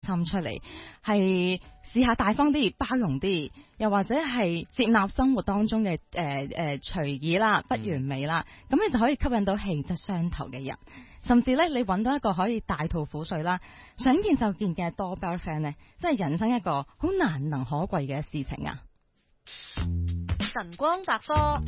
心出嚟，係試下大方啲、包容啲，又或者係接納生活當中嘅隨意啦、不完美啦，咁你就可以吸引到氣質相投嘅人，甚至咧你揾到一個可以大吐苦水啦、想見就見嘅多 bear friend 咧，真係人生一個好難能可貴嘅事情啊！ 晨光百科。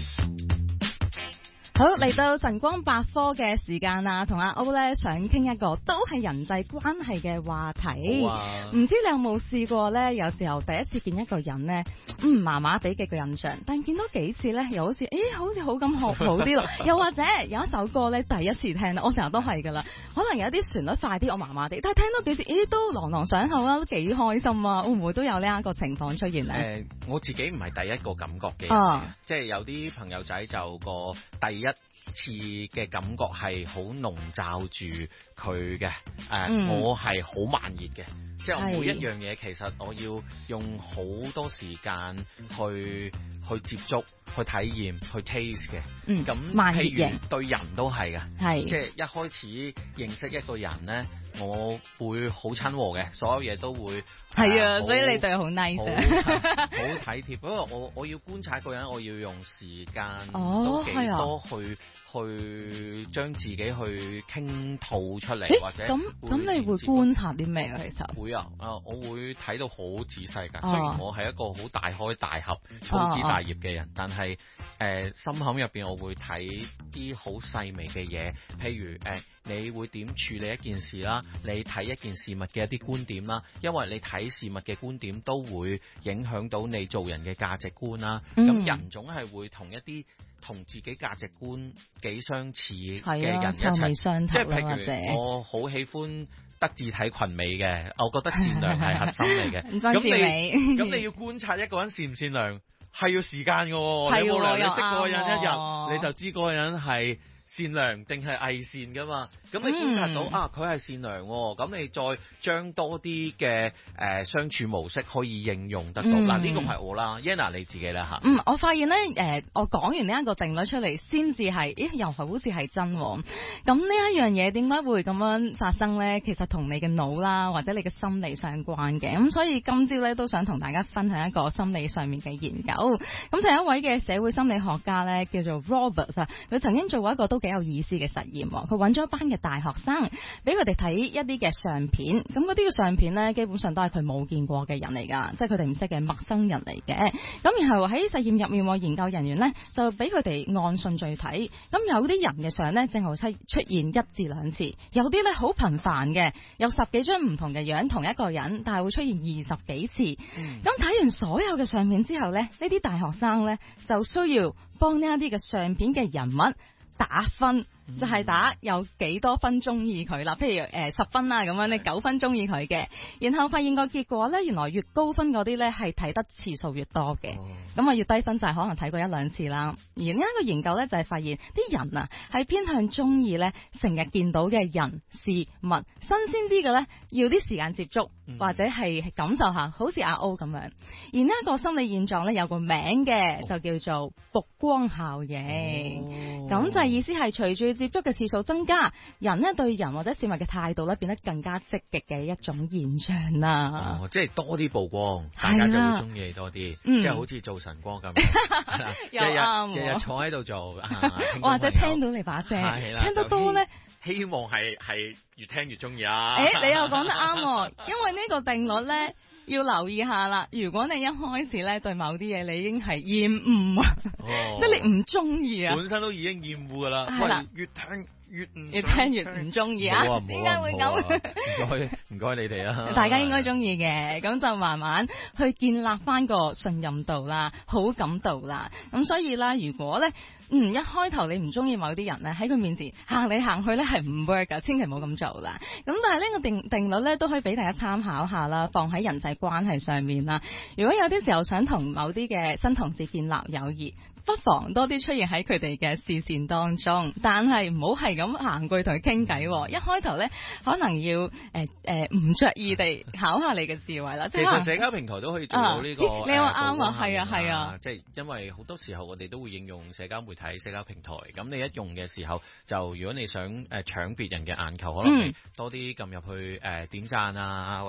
好，嚟到晨光百科嘅時間啦，同阿 O 咧想傾一個都係人際關係嘅話題。唔知你有冇試過咧？有時候第一次見一個人咧，麻麻地嘅個印象，但見到幾次咧，又好似好似好咁好啲咯。又或者有一首歌咧，第一次聽我成日都係噶啦。可能有啲旋律快啲，我麻麻地，但係聽到幾次，都朗朗上口啦，都幾開心啊！會唔會都有呢一個情況出現咧？ 我自己唔係第一個感覺嘅，即係有啲朋友仔就個第一次嘅感覺係好籠罩住佢嘅，我係好慢熱嘅，即係我每一樣嘢其實我要用好多時間去接觸、去體驗、去 taste 嘅。咁譬如對人都係嘅，即係一開始認識一個人咧，我會好親和嘅，所有嘢都會係啊，所以你對佢好 nice， 好體貼。不過我要觀察一個人，我要用時間都幾多去將自己去傾吐出嚟，或者咁你會觀察啲咩啊？其實會我會睇到好仔細㗎。雖然我係一個好大開大合、粗枝大葉嘅人，但係心口入邊我會睇啲好細微嘅嘢，譬如你會點處理一件事啦，你睇一件事物嘅一啲觀點啦，因為你睇事物嘅觀點都會影響到你做人嘅價值觀啦。咁人總係會同一啲同自己價值觀幾相似嘅人一齊，即係譬如我好喜歡德智體群美嘅，我覺得善良係核心嚟嘅。咁你要觀察一個人善唔善良，係要時間㗎喎。你冇理由你識嗰個人一日，你就知嗰個人係善良定係偽善㗎嘛？咁你觀察到佢係善良喎，咁你再將多啲嘅相處模式可以應用得到。嗱，呢個係我啦 ，Yana 你自己啦嚇。 我發現咧我講完呢一個定律出嚟，先至係又係好似係真喎。咁呢一樣嘢點解會咁樣發生咧？其實同你嘅腦啦，或者你嘅心理相關嘅。咁所以今朝咧都想同大家分享一個心理上面嘅研究。咁就有一位嘅社會心理學家咧，叫做 Robert 啊，佢曾經做過一個都幾有意思嘅實驗。佢揾咗一班嘅大學生，俾佢哋睇一啲嘅相片。咁嗰啲嘅相片咧，基本上都係佢冇見過嘅人嚟㗎，即係佢哋唔識嘅陌生人嚟嘅。咁然後喺實驗入面，研究人員咧就俾佢哋按順序睇。咁有啲人嘅相咧，正好出現1至2次；有啲咧好頻繁嘅，有10幾張唔同嘅樣，同一個人，但係會出現20幾次。咁睇完所有嘅相片之後咧，呢啲大學生咧就需要幫呢一啲嘅相片嘅人物打分。就係打有幾多分中意佢啦，譬如10分啦咁樣，你9分中意佢嘅，然後發現個結果咧，原來越高分嗰啲咧係睇得次數越多嘅，咁越低分就係可能睇過1、2次啦。而呢一個研究咧就係發現啲人啊係偏向中意咧成日見到嘅人事物，新鮮啲嘅咧要啲時間接觸或者係感受下，好似阿 O 咁樣。而呢一個心理現狀咧有個名嘅，就叫做曝光效應。咁就意思係隨住接觸嘅次數增加，人咧對人或者事物嘅態度咧變得更加積極嘅一種現象啦。 即係多啲曝光，大家就會中意你多啲，即係好似做晨光咁，日日坐喺度做， 或者聽到你把聲，聽得多咧， 希望係越聽越中意啊！ 你又講得啱，因為呢個定律咧要留意下啦。如果你一開始咧對某啲嘢你已經係厭惡啊，即係你唔中意啊， 本身都已經厭惡噶啦，喂，越聽越唔中意啊？點解會咁？ 唔該你哋啊！ 大家應該中意嘅，咁就慢慢去建立翻個信任度啦、好感度啦。咁所以啦，如果咧一開頭你唔中意某啲人咧，喺佢面前行嚟行去咧係唔 work 噶，千祈唔好咁做啦。咁但係呢個定律咧都可以俾大家參考下啦，放喺人際關係上面啦。如果有啲時候想同某啲嘅新同事建立友誼，不妨多啲出現喺佢哋嘅視線當中，但係唔好係咁行過去同佢傾偈。一開頭咧，可能要唔着意地考下你嘅智慧啦。 其實社交平台都可以做到呢個。 你話啱啊，係啊。 即係因為好多時候我哋都會應用社交媒體、社交平台。咁你一用嘅時候，就如果你想搶別人嘅眼球，可能你多啲撳入去點讚啊。